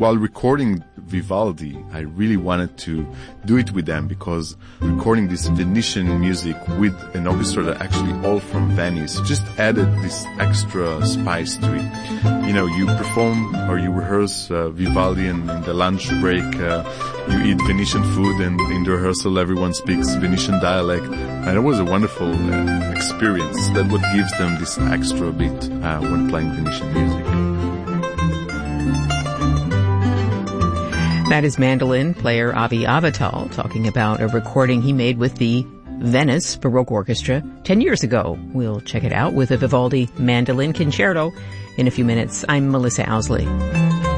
while recording Vivaldi, I really wanted to do it with them because recording this Venetian music with an orchestra that actually all from Venice just added this extra spice to it. You know, you perform or you rehearse Vivaldi, and in the lunch break you eat Venetian food, and in the rehearsal everyone speaks Venetian dialect, and it was a wonderful experience. That's what gives them this extra bit when playing Venetian music. That is mandolin player Avi Avital talking about a recording he made with the Venice Baroque Orchestra 10 years ago. We'll check it out with a Vivaldi mandolin concerto in a few minutes. I'm Melissa Owsley.